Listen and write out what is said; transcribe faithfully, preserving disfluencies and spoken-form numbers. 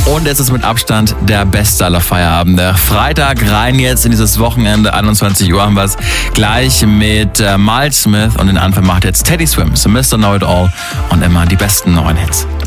Und es ist mit Abstand der Beste aller Feierabende. Freitag rein jetzt in dieses Wochenende, einundzwanzig Uhr haben wir es gleich mit äh, Miles Smith und den Anfang macht jetzt Teddy Swims, Mister Know It All und immer die besten neuen Hits.